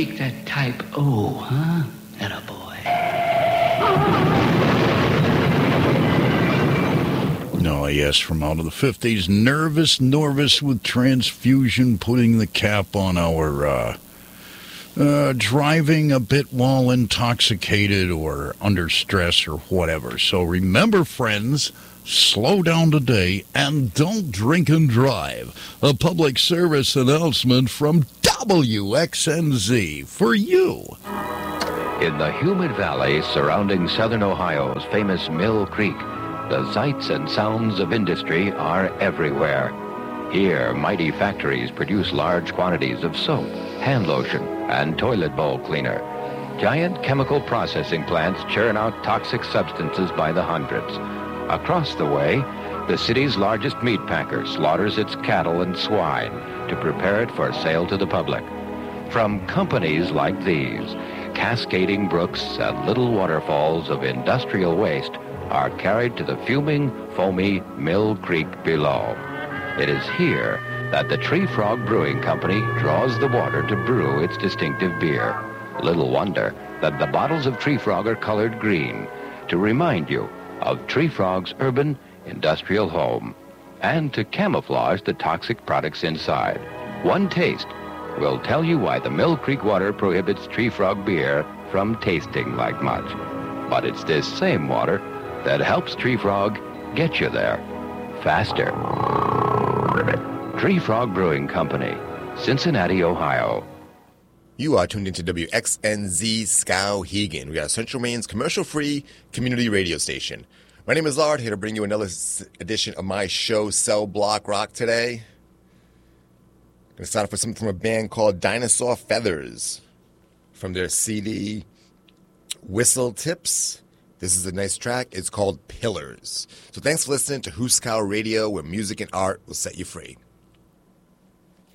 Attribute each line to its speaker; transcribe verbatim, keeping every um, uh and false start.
Speaker 1: Take that type O, huh? Attaboy.
Speaker 2: No, yes, from out of the fifties. Nervous Norvis with Transfusion, putting the cap on our uh, uh, driving a bit while intoxicated or under stress or whatever. So remember, friends, slow down today and don't drink and drive. A public service announcement from W X N Z for you.
Speaker 3: In the humid valley surrounding southern Ohio's famous Mill Creek, the sights and sounds of industry are everywhere. Here, mighty factories produce large quantities of soap, hand lotion, and toilet bowl cleaner. Giant chemical processing plants churn out toxic substances by the hundreds. Across the way, the city's largest meat packer slaughters its cattle and swine to prepare it for sale to the public. From companies like these, cascading brooks and little waterfalls of industrial waste are carried to the fuming, foamy Mill Creek below. It is here that the Tree Frog Brewing Company draws the water to brew its distinctive beer. Little wonder that the bottles of Tree Frog are colored green to remind you of Tree Frog's urban industrial home and to camouflage the toxic products inside. One taste will tell you why the Mill Creek water prohibits Tree Frog beer from tasting like much. But it's this same water that helps Tree Frog get you there faster. Tree Frog Brewing Company, Cincinnati, Ohio.
Speaker 4: You are tuned into W X N Z Skowhegan. We are Central Maine's commercial-free community radio station. My name is Lard, here to bring you another edition of my show, Cell Block Rock, today. I'm going to start off with something from a band called Dinosaur Feathers from their C D, Whistle Tips. This is a nice track. It's called Pillars. So thanks for listening to Huskow Radio, where music and art will set you free.